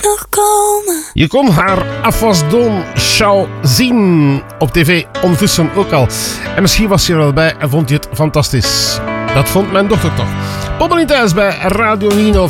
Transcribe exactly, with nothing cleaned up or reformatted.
nog komen. Je kon haar afwasdoon show zien op tv, ondertussen ook al. En misschien was je er wel bij en vond je het fantastisch. Dat vond mijn dochter toch. Poppel niet thuis bij Radio Nino.